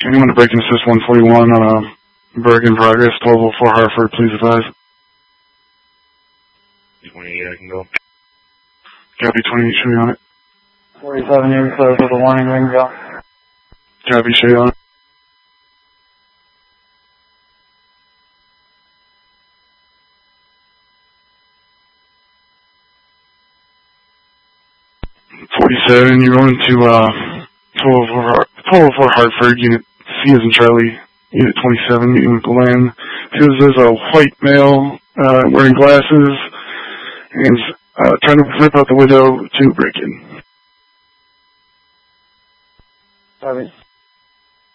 Anyone to break and assist 141 on Berg in progress, 1204 Hartford, please advise. 28, I can go. Copy, 28, show you on it. 47, you're clear for the warning ring, go. Copy, show you on it. You're going to 1204 Hartford, Unit C as in Charlie, Unit 27, meeting with Glenn. There's a white male wearing glasses and trying to rip out the window to break in. Copy.